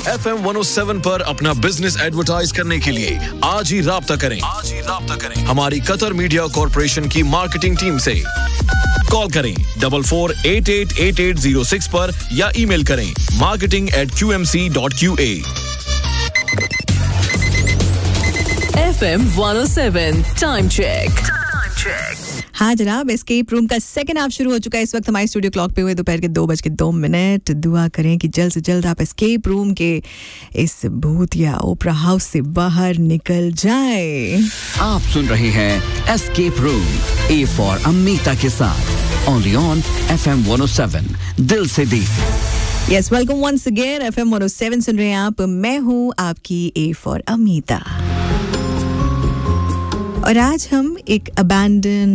FM 107 पर अपना business advertise करने के लिए आज ही राब्ता करें हमारी कतर मीडिया कॉर्पोरेशन की मार्केटिंग टीम से। कॉल करें 44888806 पर या ईमेल करें marketing@qmc.qa। FM 107 time check. हाँ जनाब, एस्केप रूम का सेकंड हाफ शुरू हो चुका है। इस वक्त हमारे स्टूडियो क्लॉक पे हुए दोपहर के 2:02। दुआ करें कि जल्द से जल्द आप एस्केप रूम के इस भूतिया ओपरा हाउस से बाहर निकल जाए। आप सुन रहे हैं escape room A for Amita के साथ ओनली ऑन FM 107 दिल से दी। Yes, welcome once again. FM 107 सुन रहे हैं आप। मैं हूँ आपकी ए फॉर अमीता और आज हम एक अबैंडन